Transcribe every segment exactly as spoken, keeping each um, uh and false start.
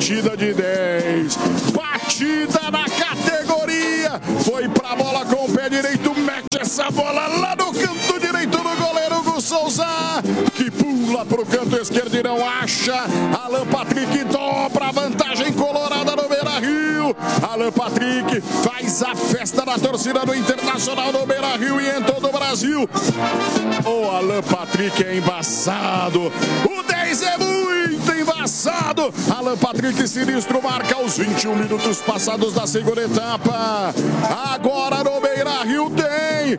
batida de dez. Batida na categoria. Foi pra bola com o pé direito. Mete essa bola lá no canto direito do goleiro Hugo Souza, que pula pro canto esquerdo e não acha. Alan Patrick dobra a vantagem colorada no Beira-Rio. Alan Patrick faz a festa da torcida do Internacional no Beira-Rio e em todo o Brasil. O Alan Patrick é embaçado. O dez é muito embaçado. Alan Patrick sinistro marca aos vinte e um minutos passados da segunda etapa. Agora no Beira-Rio tem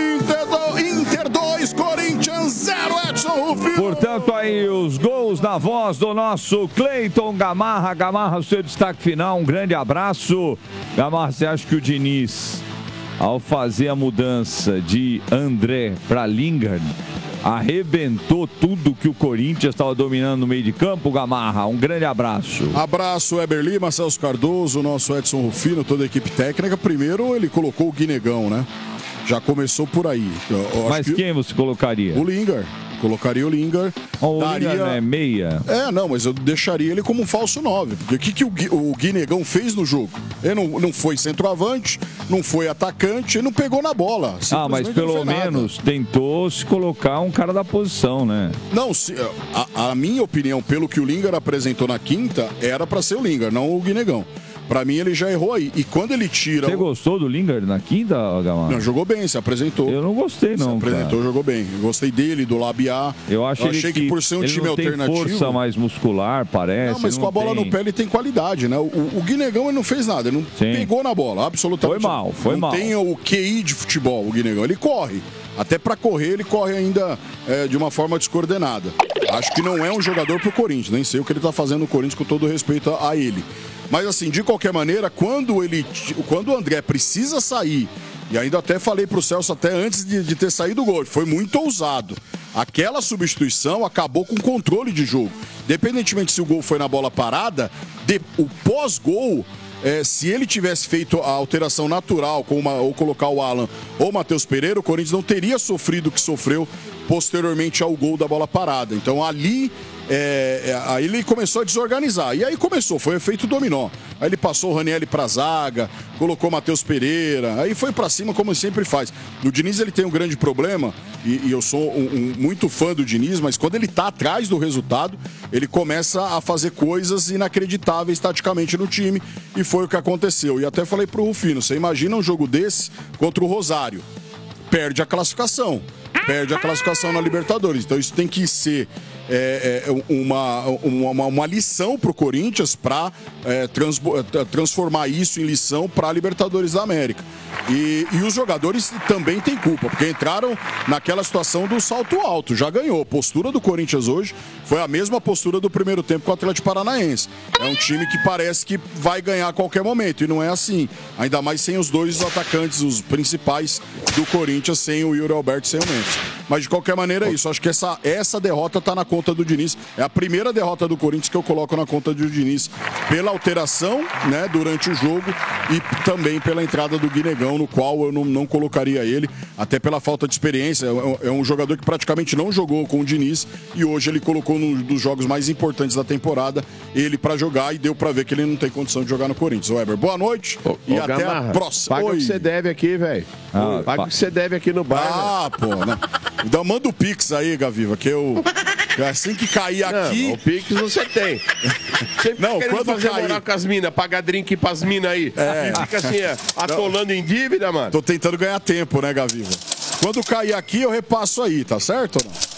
Inter dois, Corinthians zero, Edson Rufino. Portanto, aí os gols na voz do nosso Cleiton Gamarra. Gamarra, o seu destaque final, um grande abraço. Gamarra, você acha que o Diniz, ao fazer a mudança de André para Lingard, arrebentou tudo que o Corinthians estava dominando no meio de campo, Gamarra? Um grande abraço. Abraço, Eber Lima, Celso Cardoso, nosso Edson Rufino, toda a equipe técnica. Primeiro ele colocou o Guinegão, né? Já começou por aí. Eu, eu Mas quem você colocaria? O Lingard. Colocaria o Lingard. O daria... Lingard é meia? É, não, mas eu deixaria ele como um falso nove. Porque o que, que o, Gui, o Guinegão fez no jogo? Ele não, não foi centroavante, não foi atacante, ele não pegou na bola. Ah, mas pelo menos nada. Tentou se colocar um cara da posição, né? Não, se, a, a minha opinião, pelo que o Lingard apresentou na quinta, era pra ser o Lingard, não o Guinegão. Pra mim, ele já errou aí. E quando ele tira... Você gostou do Lingard na quinta, Gamarra? Não, jogou bem, se apresentou. Eu não gostei, não, Se apresentou, cara. Jogou bem. Eu gostei dele, do Labiá. Eu, acho eu achei que, que por ser um ele time não tem alternativo... força mais muscular, parece. Não, mas não com a bola tem... no pé ele tem qualidade, né? O, o Guinegão, ele não fez nada. Ele não Sim. pegou na bola, absolutamente. Foi mal, foi não mal. Não tem o Q I de futebol, o Guinegão. Ele corre. Até pra correr, ele corre ainda é, de uma forma descoordenada. Acho que não é um jogador pro Corinthians. Nem sei o que ele tá fazendo no Corinthians, com todo respeito a, a ele. Mas assim, de qualquer maneira, quando ele, quando o André precisa sair, e ainda até falei pro Celso até antes de, de ter saído o gol, foi muito ousado. Aquela substituição acabou com o controle de jogo. Independentemente se o gol foi na bola parada, de, o pós-gol, é, se ele tivesse feito a alteração natural, com uma, ou colocar o Alan ou o Matheus Pereira, o Corinthians não teria sofrido o que sofreu posteriormente ao gol da bola parada. Então ali... É, é, aí ele começou a desorganizar. E aí começou, foi efeito dominó. Aí ele passou o Ranieri pra zaga, colocou o Matheus Pereira, aí foi pra cima como sempre faz. O Diniz, ele tem um grande problema, e, e eu sou um, um, muito fã do Diniz, mas quando ele tá atrás do resultado, ele começa a fazer coisas inacreditáveis taticamente no time, e foi o que aconteceu. E até falei pro Rufino, você imagina um jogo desse contra o Rosário? Perde a classificação. Perde a classificação na Libertadores. Então isso tem que ser é, é, uma, uma, uma lição para o Corinthians para é, trans, transformar isso em lição para a Libertadores da América. E, e os jogadores também têm culpa, porque entraram naquela situação do salto alto. Já ganhou. A postura do Corinthians hoje foi a mesma postura do primeiro tempo com o Atlético Paranaense. É um time que parece que vai ganhar a qualquer momento. E não é assim. Ainda mais sem os dois atacantes, os principais do Corinthians, sem o Yuri Alberto e sem o Mendes. Mas de qualquer maneira é isso. Acho que essa, essa derrota está na conta do Diniz. É a primeira derrota do Corinthians que eu coloco na conta do Diniz. Pela alteração, né, durante o jogo e também pela entrada do Guinegão, no qual eu não, não colocaria ele, até pela falta de experiência. É um jogador que praticamente não jogou com o Diniz e hoje ele colocou num dos jogos mais importantes da temporada ele para jogar e deu para ver que ele não tem condição de jogar no Corinthians. O Weber, boa noite ô, e ô, até Gamarra, a próxima. Paga Oi. o que você deve aqui, velho. Ah, paga o que você deve aqui no bar. Ah, véio. pô, né? Então manda o Pix aí, Gaviva, que eu... Assim que cair aqui... Não, o Pix você tem. Você fica não, querendo quando fazer cair... moral com as minas, pagar drink pras minas aí. É. E fica assim, atolando em dívida, mano. Tô tentando ganhar tempo, né, Gaviva? Quando cair aqui, eu repasso aí, tá certo ou não?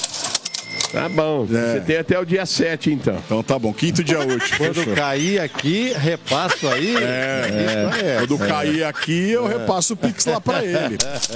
Tá bom, é. Você tem até o dia sete, então. Então tá bom, quinto dia útil. Quando fechou. Cair aqui, repasso aí. É, é. Quando é. cair aqui, eu é. repasso o Pix lá pra ele.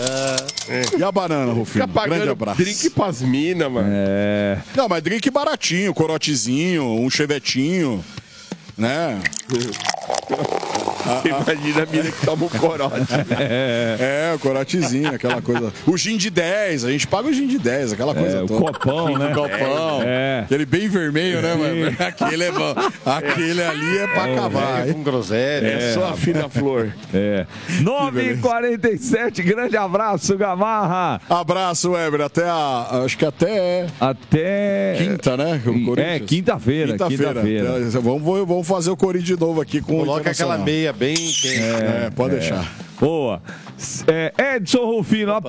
É. E a banana, Rufino? Fica Grande abraço. Drink pras minas, mano. É. Não, mas drink baratinho, corotezinho, um chevetinho, né? Você imagina a mina que toma um corote. É, o corotezinho, aquela coisa. O gin de dez, a gente paga o gin de dez, aquela coisa É, o toda. copão, né? O copão. É. Aquele bem vermelho, né, mano? Aquele é bom. Aquele ali é pra acabar. Com groselha. É só a fina flor. É. nove e quarenta e sete, grande abraço, Gamarra. Abraço, Weber. Até a. Acho que até. Até. Quinta, né? O Corinthians. É, quinta-feira. Quinta-feira. Quinta-feira. Vamos, vamos fazer o Corinthians de novo aqui com o Coloca aquela Internacional. meia bem quente. É, pode deixar. Boa. É, Edson Rufino,